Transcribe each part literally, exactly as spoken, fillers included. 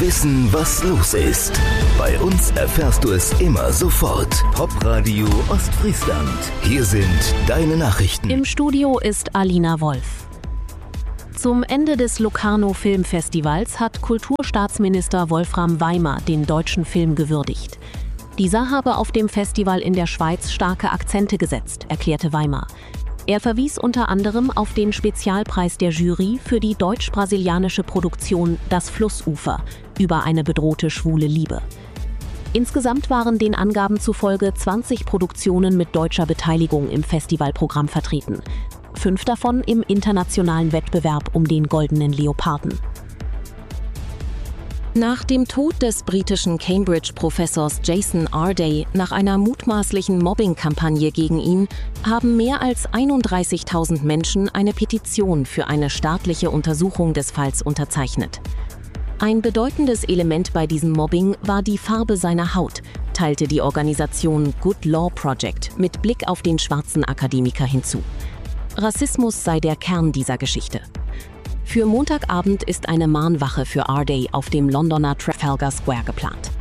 Wissen, was los ist. Bei uns erfährst du es immer sofort. Popradio Ostfriesland. Hier sind deine Nachrichten. Im Studio ist Alina Wolf. Zum Ende des Locarno Filmfestivals hat Kulturstaatsminister Wolfram Weimer den deutschen Film gewürdigt. Dieser habe auf dem Festival in der Schweiz starke Akzente gesetzt, erklärte Weimer. Er verwies unter anderem auf den Spezialpreis der Jury für die deutsch-brasilianische Produktion Das Flussufer über eine bedrohte schwule Liebe. Insgesamt waren den Angaben zufolge zwanzig Produktionen mit deutscher Beteiligung im Festivalprogramm vertreten. Fünf davon im internationalen Wettbewerb um den Goldenen Leoparden. Nach dem Tod des britischen Cambridge-Professors Jason Arday nach einer mutmaßlichen Mobbing-Kampagne gegen ihn haben mehr als einunddreißigtausend Menschen eine Petition für eine staatliche Untersuchung des Falls unterzeichnet. Ein bedeutendes Element bei diesem Mobbing war die Farbe seiner Haut, teilte die Organisation Good Law Project mit Blick auf den schwarzen Akademiker hinzu. Rassismus sei der Kern dieser Geschichte. Für Montagabend ist eine Mahnwache für Arday auf dem Londoner Trafalgar Square geplant.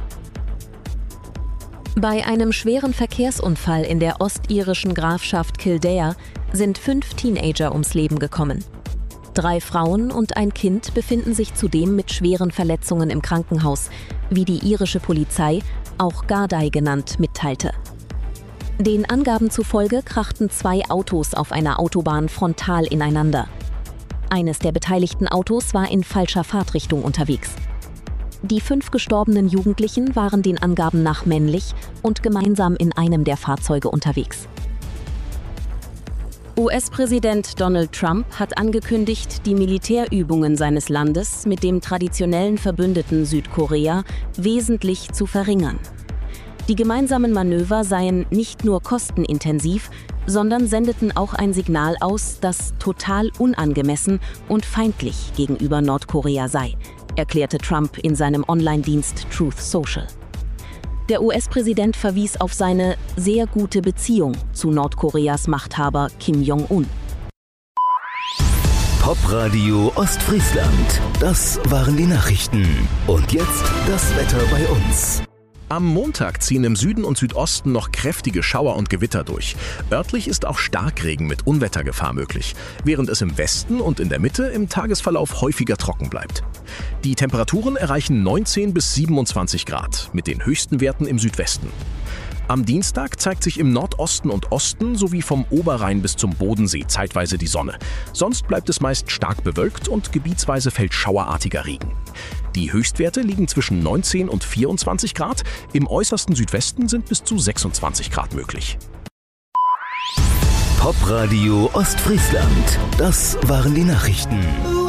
Bei einem schweren Verkehrsunfall in der ostirischen Grafschaft Kildare sind fünf Teenager ums Leben gekommen. Drei Frauen und ein Kind befinden sich zudem mit schweren Verletzungen im Krankenhaus, wie die irische Polizei, auch Gardaí genannt, mitteilte. Den Angaben zufolge krachten zwei Autos auf einer Autobahn frontal ineinander. Eines der beteiligten Autos war in falscher Fahrtrichtung unterwegs. Die fünf gestorbenen Jugendlichen waren den Angaben nach männlich und gemeinsam in einem der Fahrzeuge unterwegs. U S-Präsident Donald Trump hat angekündigt, die Militärübungen seines Landes mit dem traditionellen Verbündeten Südkorea wesentlich zu verringern. Die gemeinsamen Manöver seien nicht nur kostenintensiv, sondern sendeten auch ein Signal aus, das total unangemessen und feindlich gegenüber Nordkorea sei, erklärte Trump in seinem Online-Dienst Truth Social. Der U S-Präsident verwies auf seine sehr gute Beziehung zu Nordkoreas Machthaber Kim Jong-un. Popradio Ostfriesland. Das waren die Nachrichten. Und jetzt das Wetter bei uns. Am Montag ziehen im Süden und Südosten noch kräftige Schauer und Gewitter durch. Örtlich ist auch Starkregen mit Unwettergefahr möglich, während es im Westen und in der Mitte im Tagesverlauf häufiger trocken bleibt. Die Temperaturen erreichen neunzehn bis siebenundzwanzig Grad, mit den höchsten Werten im Südwesten. Am Dienstag zeigt sich im Nordosten und Osten sowie vom Oberrhein bis zum Bodensee zeitweise die Sonne. Sonst bleibt es meist stark bewölkt und gebietsweise fällt schauerartiger Regen. Die Höchstwerte liegen zwischen neunzehn und vierundzwanzig Grad, im äußersten Südwesten sind bis zu sechsundzwanzig Grad möglich. Popradio Ostfriesland. Das waren die Nachrichten.